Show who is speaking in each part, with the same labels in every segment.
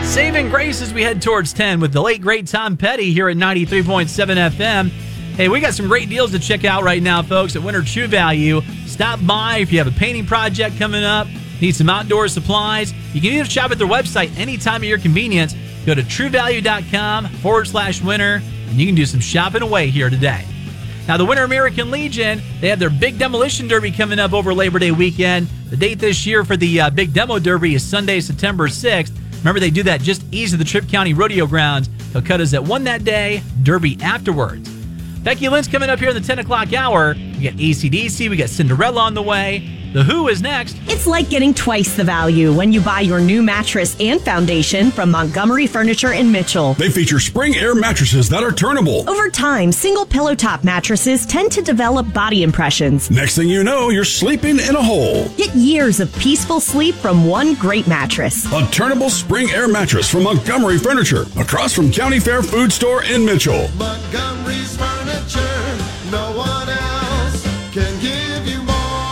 Speaker 1: Saving grace as we head towards 10 with the late, great Tom Petty here at 93.7 FM. Hey, we got some great deals to check out right now, folks, at Winter True Value. Stop by if you have a painting project coming up, need some outdoor supplies. You can even shop at their website anytime at your convenience. Go to truevalue.com/winter, and you can do some shopping away here today. Now, the Winter American Legion, they have their Big Demolition Derby coming up over Labor Day weekend. The date this year for the Big Demo Derby is Sunday, September 6th. Remember, they do that just east of the Tripp County Rodeo Grounds. They'll cut us at 1 that day, Derby afterwards. Becky Lynn's coming up here in the 10 o'clock hour. We got AC/DC, we got Cinderella on the way. The Who is next.
Speaker 2: It's like getting twice the value when you buy your new mattress and foundation from Montgomery Furniture in Mitchell.
Speaker 3: They feature spring air mattresses that are turnable.
Speaker 2: Over time, single pillow top mattresses tend to develop body impressions.
Speaker 3: Next thing you know, you're sleeping in a hole.
Speaker 2: Get years of peaceful sleep from one great mattress.
Speaker 3: A turnable spring air mattress from Montgomery Furniture, across from County Fair Food Store in Mitchell.
Speaker 4: Montgomery's Furniture, no one else can give you more.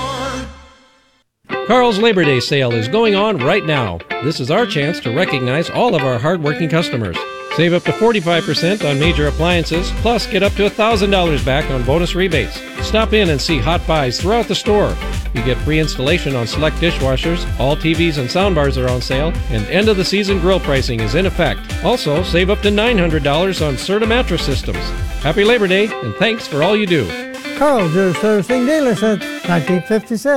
Speaker 5: Carl's Labor Day sale is going on right now. This is our chance to recognize all of our hardworking customers. Save up to 45% on major appliances, plus get up to $1,000 back on bonus rebates. Stop in and see hot buys throughout the store. You get free installation on select dishwashers, all TVs and soundbars are on sale, and end-of-the-season grill pricing is in effect. Also, save up to $900 on Serta mattress systems. Happy Labor Day, and thanks for all you do.
Speaker 6: Carl's, your servicing dealer since 1956.